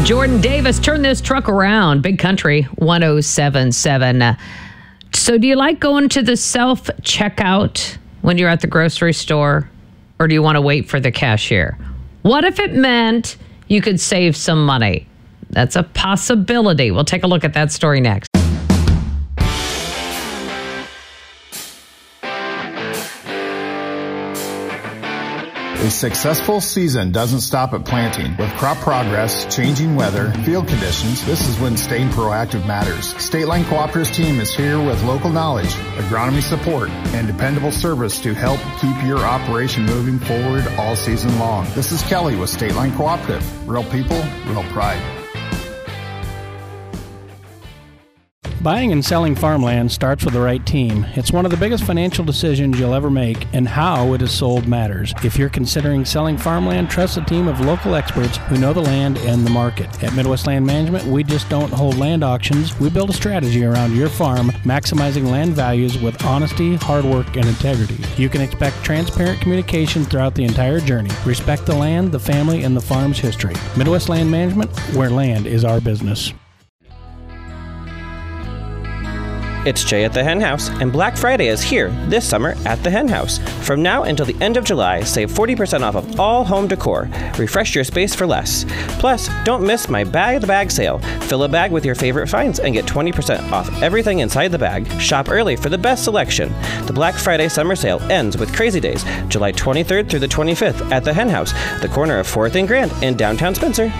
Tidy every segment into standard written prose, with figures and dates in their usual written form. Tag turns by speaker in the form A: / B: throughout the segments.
A: Jordan Davis, turn this truck around. Big Country 107.7. So do you like going to the self-checkout when you're at the grocery store? Or do you want to wait for the cashier? What if it meant you could save some money? That's a possibility. We'll take a look at that story next.
B: A successful season doesn't stop at planting. With crop progress, changing weather, field conditions, this is when staying proactive matters. State Line Cooperative's team is here with local knowledge, agronomy support, and dependable service to help keep your operation moving forward all season long. This is Kelly with State Line Cooperative. Real people, real pride.
C: Buying and selling farmland starts with the right team. It's one of the biggest financial decisions you'll ever make, and how it is sold matters. If you're considering selling farmland, trust a team of local experts who know the land and the market. At Midwest Land Management, we just don't hold land auctions. We build a strategy around your farm, maximizing land values with honesty, hard work, and integrity. You can expect transparent communication throughout the entire journey. Respect the land, the family, and the farm's history. Midwest Land Management, where land is our business.
D: It's Jay at the Hen House, and Black Friday is here this summer at the Hen House. From now until the end of July, save 40% off of all home decor. Refresh your space for less. Plus, don't miss my Bag the Bag sale. Fill a bag with your favorite finds and get 20% off everything inside the bag. Shop early for the best selection. The Black Friday summer sale ends with Crazy Days, July 23rd through the 25th at the Hen House, the corner of 4th and Grand in downtown Spencer.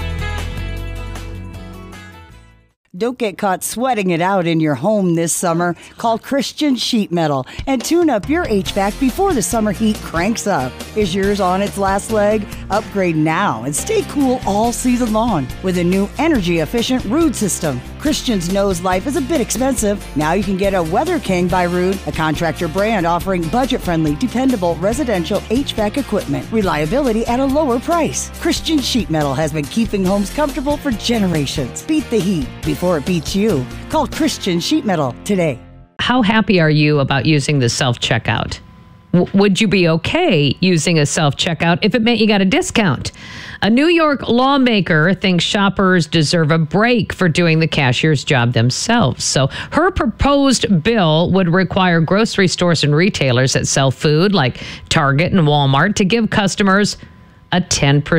E: Don't get caught sweating it out in your home this summer. Call Christian Sheet Metal and tune up your HVAC before the summer heat cranks up. Is yours on its last leg? Upgrade now and stay cool all season long with a new energy-efficient Ruud system. Christians knows life is a bit expensive. Now you can get a Weather King by Ruud, a contractor brand offering budget-friendly, dependable residential HVAC equipment. Reliability at a lower price. Christian Sheet Metal has been keeping homes comfortable for generations. Beat the heat before it beats you. Call Christian Sheet Metal today.
A: How happy are you about using the self-checkout? Would you be okay using a self-checkout if it meant you got a discount? A New York lawmaker thinks shoppers deserve a break for doing the cashier's job themselves. So her proposed bill would require grocery stores and retailers that sell food like Target and Walmart to give customers a 10%